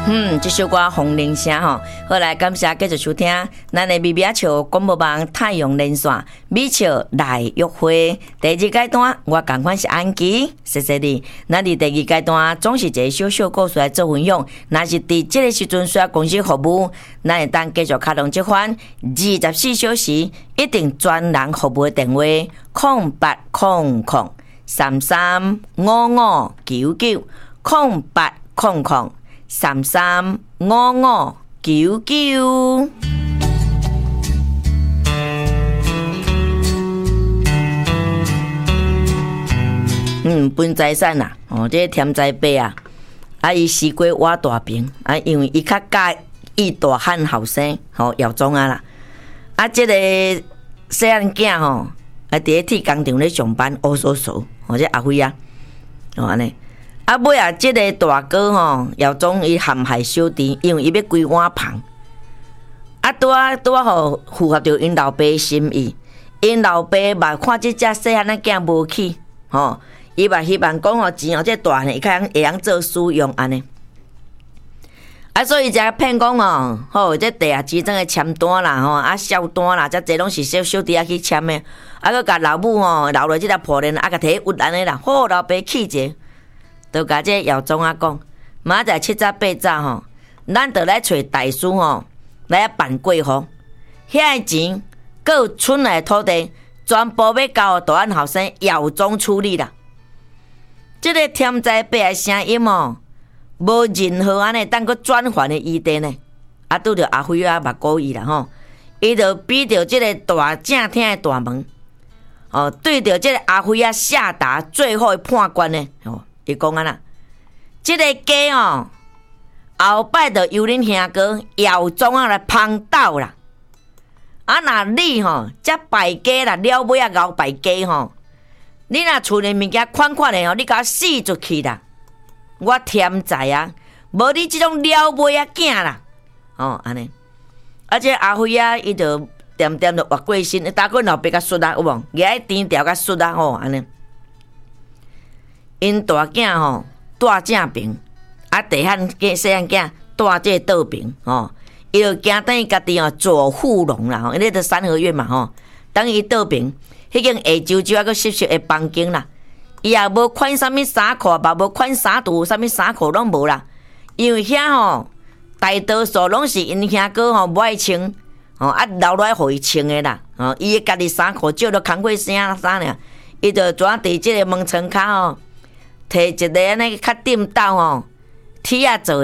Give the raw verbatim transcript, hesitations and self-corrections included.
嗯，这首歌《风铃声》吼，好来感谢继续收听咱的咪咪笑广播网太阳连线咪笑来约会第二阶段，我同款是安琪，谢谢你。咱伫第二阶段总是一个小小故事来做分享，若是伫这个时阵需要公司服务，咱会当继续开通这款二十四小时一定专人服务的电话：空八空空三三五五九九空八空空。三三五五九九，嗯，分财产啊，哦，这个添财伯啊，啊，伊死过我大病啊，因为伊较介意大汉后生，吼、哦，姚总啊啦，啊，这个细汉囝吼，啊，伫咧铁工厂咧上班，乌索索，哦，这阿辉啊，哦，安尼。啊，尾啊，即个大哥吼，姚总伊陷害小弟，因为伊要归碗芳。啊，拄啊拄啊吼，符合着因老爸心意。因老爸嘛看即只细汉仔囝无起，吼，伊嘛希望讲吼钱吼，即大汉伊较会晓做使用安尼。啊，所以才骗讲吼，吼，即地下钱庄的签单啦，吼，啊，销单啦，遮济拢是小小弟仔去签的。啊，佮甲老母吼留落即只破烂，啊，甲摕屈安尼啦，好老爸气者。就甲这姚总啊讲，明仔载七早八早吼，咱着来找大师吼，来办过户。遐个钱，佮有村内土地，全部要交大汉后生姚总处理啦。这个添财伯的声音哦，无任何安尼当佮转换的余地呢。啊，拄着阿辉啊，嘛故意啦吼，伊着比着这个大正厅的大门，哦，对着这个阿辉啊下达最后的判决呢，哦。伊讲啊啦，即、这个家哦，后摆着由恁兄哥姚总啊来芳斗啦。啊，若你吼，则败家啦，了尾啊熬败家吼，你若厝里物件款款的吼，你甲我死出去啦！我添财啊，无你即种了尾啊囝啦，哦，安尼。而且阿辉啊，伊就点点着活过身，打过老爸甲摔啊，有无？举甜条甲摔啊，吼，安尼。因大囝吼住正边，啊，地汉个细汉囝住这倒边吼，伊就惊等于家己哦做富农啦吼，因为伫三合院嘛吼，等伊倒边，迄间下周周啊个湿湿的房间啦，伊也无款啥物衫裤，嘛无款衫裤，啥物衫裤拢无啦，因为遐吼大多数拢是因兄哥吼无爱穿，吼啊留落来互伊穿的啦，吼伊家己衫裤少着空过衫衫尔，伊就怎伫即个门窗骹吼。摕一个安尼较顶斗吼，铁仔做。